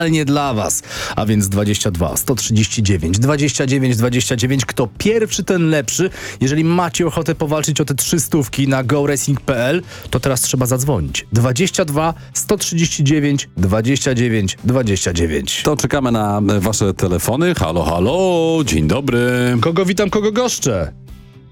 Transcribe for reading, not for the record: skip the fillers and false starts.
nie dla was. A więc 22 139 29 29. Kto pierwszy, ten lepszy. Jeżeli macie ochotę powalczyć o te 300 na goracing.pl, to teraz trzeba zadzwonić. 22 139 29 29. To czekamy na wasze telefony. Halo, halo, dzień dobry. Kogo witam, kogo goszczę?